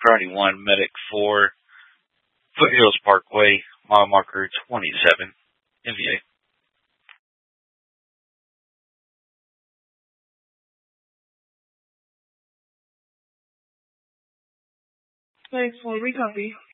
Priority 1, Medic 4, Foothills Parkway, mile marker 27, NVA. Thanks for recopy.